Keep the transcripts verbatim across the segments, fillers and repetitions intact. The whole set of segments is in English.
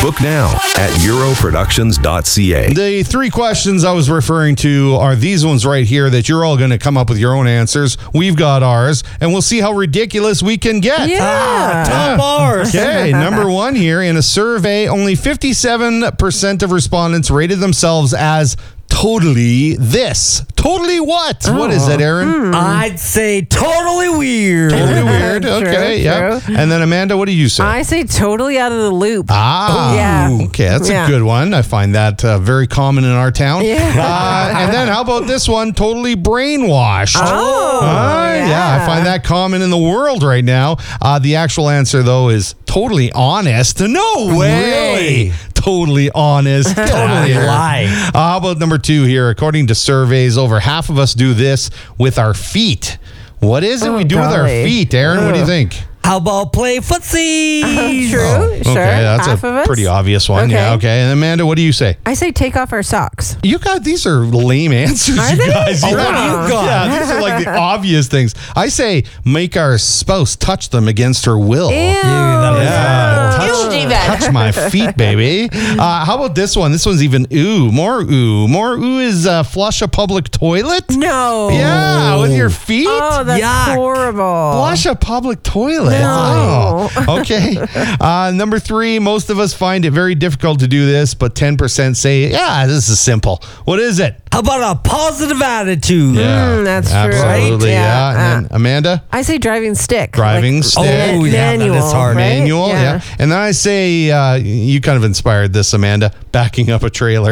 Book now at euro productions dot c a. The three questions I was referring to are these ones right here that you're all going to come up with your own answers. We've got ours, and we'll see how ridiculous we can get. Yeah. Ah, top bars. Okay, number one here. In a survey, only fifty-seven percent of respondents rated themselves as totally this. Totally what? Oh. What is it, Aaron? I'd say totally weird. Totally weird. True, Okay, yeah. true. And then Amanda, what do you say? I say totally out of the loop. Ah, Yeah. okay, that's Yeah. a good one. I find that uh, very common in our town. Yeah. Uh, and then how about this one? Totally brainwashed. Oh, Ah, yeah. yeah. I find that common in the world right now. Uh, the actual answer, though, is totally honest. No way. Really? Totally honest. Get outta Totally here. lie. Uh, how about number two here? According to surveys, over half of us do this with our feet. What is it Oh, we do with our golly. feet, Aaron? What do you Ugh. think? How about play footsie? True, Oh, sure. Okay, that's Half a of us. pretty obvious one. Okay. Yeah, okay. And Amanda, what do you say? I say take off our socks. You got these are lame answers, Are you they? guys. Oh, Yeah. what do you got? Yeah, these are like the obvious things. I say make our spouse touch them against her will. Ew. that is Yeah, Ew. touch, Do that. touch my feet, baby. Uh, how about this one? This one's even ooh, more ooh, more ooh is uh, flush a public toilet. No. Yeah, with your feet. Oh, that's Yuck. horrible. Flush a public toilet. No. Oh, okay. Uh, number three, most of us find it very difficult to do this, but ten percent say, yeah, this is simple. What is it? How about a positive attitude? Mm, that's true. Absolutely, Right? yeah. Yeah. And then Amanda? I say driving stick. Driving Like, stick. Oh, yeah, that is manual, hard. right? Manual, yeah. And then I say, uh, you kind of inspired this, Amanda, backing up a trailer.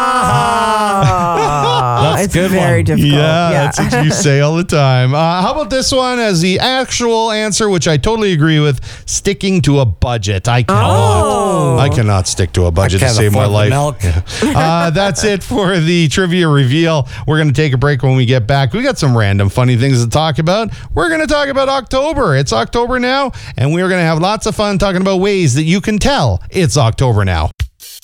Ah, That's it's a good very one. difficult. Yeah, that's what you say all the time. Uh, how about this one as the actual answer, which I totally agree with, sticking to a budget. I cannot. Oh. I cannot stick to a budget to Can't save my afford the life. milk. Uh, that's it for the trivia reveal. We're going to take a break when we get back. We got some random funny things to talk about. We're going to talk about October. It's October now, and we're going to have lots of fun talking about ways that you can tell it's October now.